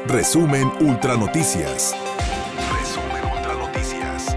Resumen Ultra Noticias. Resumen Ultra Noticias.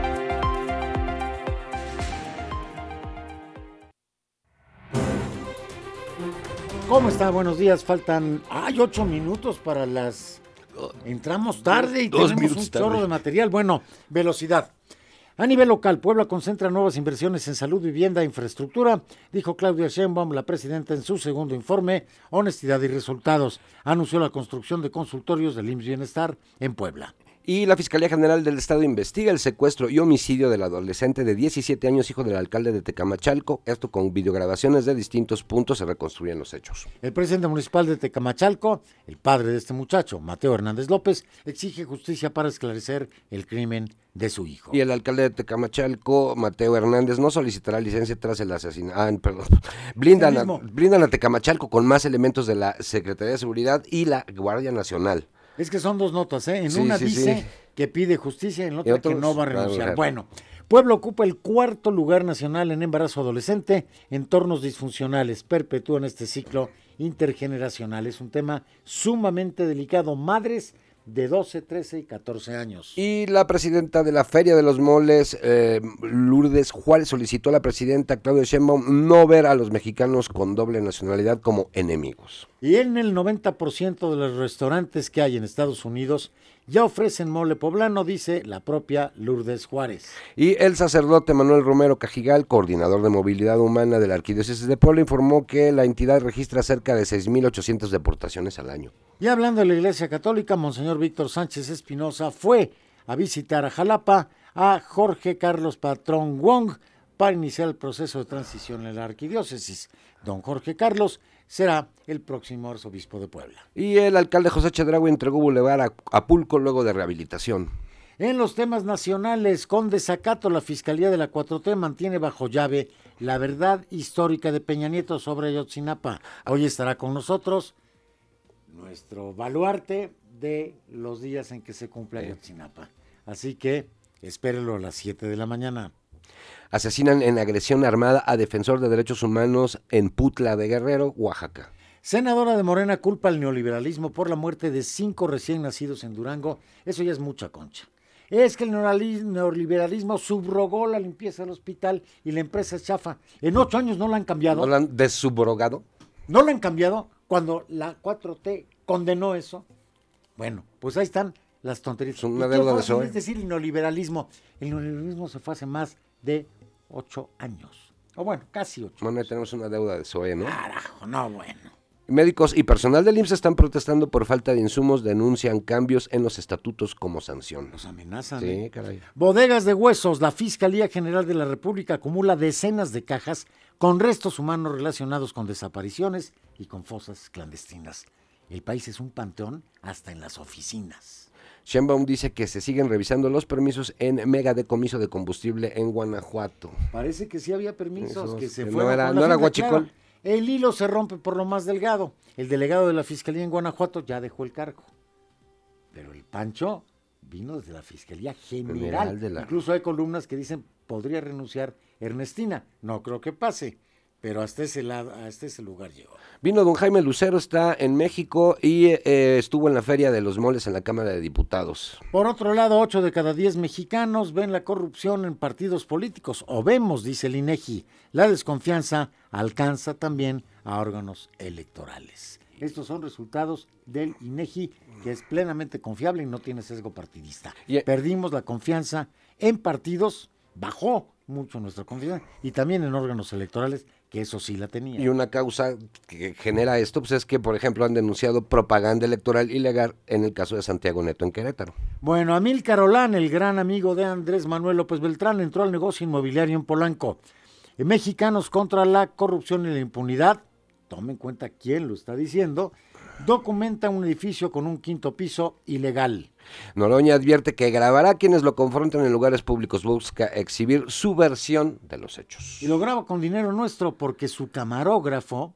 ¿Cómo está? Buenos días. Faltan 8 minutos para las... Entramos tarde y tenemos un chorro de material. Bueno, velocidad. A nivel local, Puebla concentra nuevas inversiones en salud, vivienda e infraestructura, dijo Claudia Sheinbaum, la presidenta, en su segundo informe, Honestidad y Resultados. Anunció la construcción de consultorios del IMSS Bienestar en Puebla. Y la Fiscalía General del Estado investiga el secuestro y homicidio del adolescente de 17 años, hijo del alcalde de Tecamachalco. Esto con videograbaciones de distintos puntos se reconstruyen los hechos. El presidente municipal de Tecamachalco, el padre de este muchacho, Mateo Hernández López, exige justicia para esclarecer el crimen de su hijo. Y el alcalde de Tecamachalco, Mateo Hernández, no solicitará licencia tras el asesinato. Blindan a Tecamachalco con más elementos de la Secretaría de Seguridad y la Guardia Nacional. Es que son dos notas, ¿eh? En una dice que pide justicia y en la otra que no va a renunciar. Bueno, Puebla ocupa el 4º lugar nacional en embarazo adolescente. Entornos disfuncionales perpetúan este ciclo intergeneracional. Es un tema sumamente delicado. Madres de 12, 13 y 14 años. Y la presidenta de la Feria de los Moles, Lourdes Juárez, solicitó a la presidenta Claudia Sheinbaum no ver a los mexicanos con doble nacionalidad como enemigos. Y en el 90% de los restaurantes que hay en Estados Unidos ya ofrecen mole poblano, dice la propia Lourdes Juárez. Y el sacerdote Manuel Romero Cajigal, coordinador de movilidad humana de la Arquidiócesis de Puebla, informó que la entidad registra cerca de 6,800 deportaciones al año. Y hablando de la Iglesia Católica, Monseñor Víctor Sánchez Espinosa fue a visitar a Jalapa a Jorge Carlos Patrón Wong para iniciar el proceso de transición en la arquidiócesis. Don Jorge Carlos será el próximo arzobispo de Puebla. Y el alcalde José Chedraui entregó Boulevard a Acapulco luego de rehabilitación. En los temas nacionales, con desacato, la Fiscalía de la 4T mantiene bajo llave la verdad histórica de Peña Nieto sobre Ayotzinapa. Hoy estará con nosotros nuestro baluarte de los días en que se cumple Ayotzinapa. Así que espérenlo a las 7 de la mañana. Asesinan en agresión armada a defensor de derechos humanos en Putla de Guerrero, Oaxaca. Senadora de Morena culpa al neoliberalismo por la muerte de 5 recién nacidos en Durango. Eso ya es mucha concha. Es que el neoliberalismo subrogó la limpieza del hospital y la empresa es chafa. En 8 años no la han cambiado. ¿No la han desubrogado? No la han cambiado cuando la 4T condenó eso. Bueno, pues ahí están las tonterías. Es una deuda de PSOE. Es decir, el neoliberalismo se fue hace más de 8 años. O bueno, casi 8 Bueno, ahí años. tenemos una deuda de PSOE, ¿no? Carajo, no, bueno. Médicos y personal del IMSS están protestando por falta de insumos, denuncian cambios en los estatutos como sanción. Los amenazan. Sí, caray. Bodegas de huesos. La Fiscalía General de la República acumula decenas de cajas con restos humanos relacionados con desapariciones y con fosas clandestinas. El país es un panteón hasta en las oficinas. Sheinbaum dice que se siguen revisando los permisos en mega decomiso de combustible en Guanajuato. Parece que sí había permisos, que se que fueron. no era huachicol. Claro, el hilo se rompe por lo más delgado. El delegado de la Fiscalía en Guanajuato ya dejó el cargo. Pero el Pancho vino desde la Fiscalía General. Incluso hay columnas que dicen, podría renunciar Ernestina. No creo que pase, pero hasta ese lugar llegó. Vino don Jaime Lucero, está en México y estuvo en la Feria de los Moles en la Cámara de Diputados. Por otro lado, 8 de cada 10 mexicanos ven la corrupción en partidos políticos, o vemos, dice el INEGI. La desconfianza alcanza también a órganos electorales. Estos son resultados del INEGI, que es plenamente confiable y no tiene sesgo partidista. Perdimos la confianza en partidos, bajó mucho nuestra confianza, y también en órganos electorales, que eso sí la tenía. Y una causa que genera esto, pues es que, por ejemplo, han denunciado propaganda electoral ilegal en el caso de Santiago Neto en Querétaro. Bueno, Amílcar Olán, el gran amigo de Andrés Manuel López Beltrán, entró al negocio inmobiliario en Polanco. Mexicanos contra la corrupción y la impunidad, tomen en cuenta quién lo está diciendo, documenta un edificio con un 5º piso ilegal. Noroña advierte que grabará a quienes lo confronten en lugares públicos, busca exhibir su versión de los hechos. Y lo graba con dinero nuestro porque su camarógrafo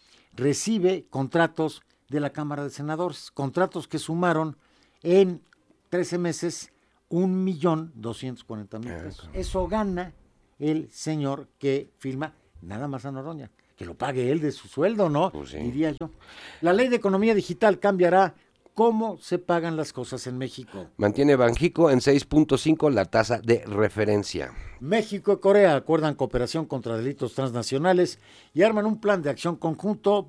recibe contratos de la Cámara de Senadores, contratos que sumaron en 13 meses 1,240,000 pesos. Eso gana el señor que firma nada más a Noroña. Que lo pague él de su sueldo, ¿no? Pues sí. Diría yo. La ley de economía digital cambiará cómo se pagan las cosas en México. Mantiene Banjico en 6.5 la tasa de referencia. México y Corea acuerdan cooperación contra delitos transnacionales y arman un plan de acción conjunto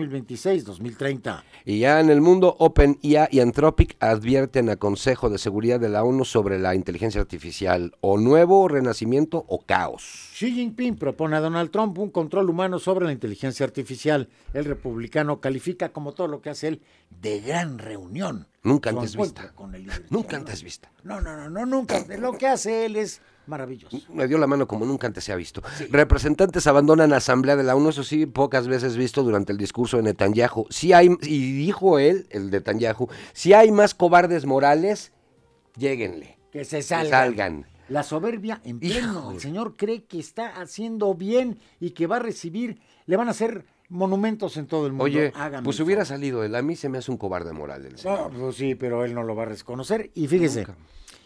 2026-2030. Y ya en el mundo, OpenAI y Anthropic advierten a Consejo de Seguridad de la ONU sobre la inteligencia artificial, o nuevo renacimiento o caos. Xi Jinping propone a Donald Trump un control humano sobre la inteligencia artificial. El republicano califica como todo lo que hace él de gran reunión. Nunca antes vista. Nunca antes antes vista. No, nunca. Lo que hace él es maravilloso. Me dio la mano como nunca antes se ha visto. Sí. Representantes abandonan Asamblea de la ONU, eso sí, pocas veces visto durante el discurso de Netanyahu. Sí hay, y dijo él, el Netanyahu, si hay más cobardes morales, lléguenle. Que se salgan. La soberbia en pleno. El señor cree que está haciendo bien y que va a recibir, le van a hacer monumentos en todo el mundo. Oye, pues hubiera salido él, a mí se me hace un cobarde moral el señor. No, pues sí, pero él no lo va a reconocer. Y fíjese, nunca.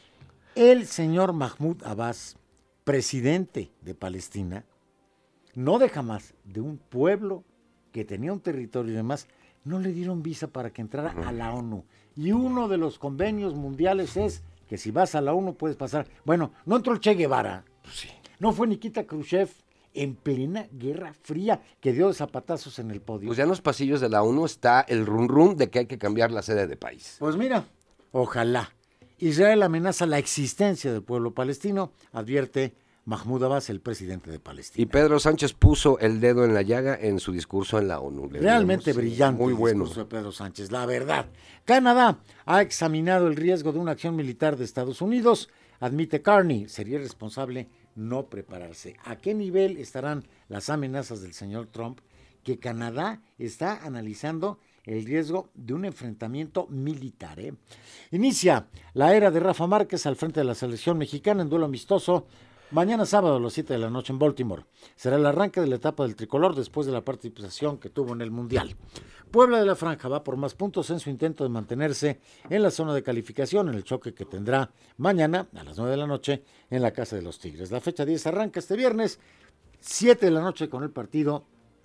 El señor Mahmoud Abbas, presidente de Palestina, no deja más de un pueblo que tenía un territorio y demás, no le dieron visa para que entrara a la ONU. Y uno de los convenios mundiales es que si vas a la ONU puedes pasar. Bueno, no entró el Che Guevara, pues sí. No fue Nikita Khrushchev en plena Guerra Fría que dio zapatazos en el podio. Pues ya en los pasillos de la ONU está el rum de que hay que cambiar la sede de país. Pues mira, ojalá. Israel amenaza la existencia del pueblo palestino, advierte Mahmoud Abbas, el presidente de Palestina. Y Pedro Sánchez puso el dedo en la llaga en su discurso en la ONU. Realmente brillante muy bueno. El discurso de Pedro Sánchez, la verdad. Canadá ha examinado el riesgo de una acción militar de Estados Unidos. Admite Carney, sería responsable no prepararse. ¿A qué nivel estarán las amenazas del señor Trump? Que Canadá está analizando el riesgo de un enfrentamiento militar. Inicia la era de Rafa Márquez al frente de la selección mexicana en duelo amistoso. Mañana sábado a las 7 de la noche en Baltimore. Será el arranque de la etapa del tricolor después de la participación que tuvo en el Mundial. Puebla de la Franja va por más puntos en su intento de mantenerse en la zona de calificación en el choque que tendrá mañana a las 9 de la noche en la Casa de los Tigres. La fecha 10 arranca este viernes, 7 de la noche con el partido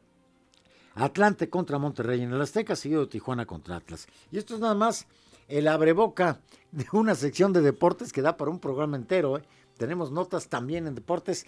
Atlante contra Monterrey en el Azteca, seguido de Tijuana contra Atlas. Y esto es nada más el abreboca de una sección de deportes que da para un programa entero. Tenemos notas también en deportes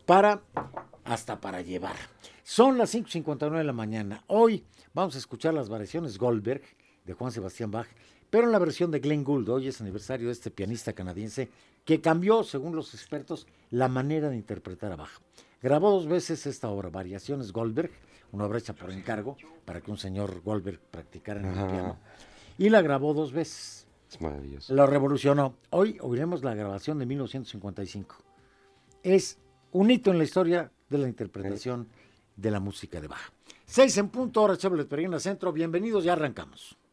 hasta para llevar. Son las 5:59 de la mañana. Hoy vamos a escuchar las variaciones Goldberg de Juan Sebastián Bach, pero en la versión de Glenn Gould. Hoy es aniversario de este pianista canadiense que cambió, según los expertos, la manera de interpretar a Bach. Grabó 2 veces esta obra, Variaciones Goldberg, una obra hecha por encargo para que un señor Goldberg practicara en el piano. Y la grabó 2 veces. Es maravilloso. Lo revolucionó. Hoy oiremos la grabación de 1955. Es un hito en la historia de la interpretación de la música de Bach. 6 en punto, hora Chevrolet Peregrina Centro. Bienvenidos, ya arrancamos.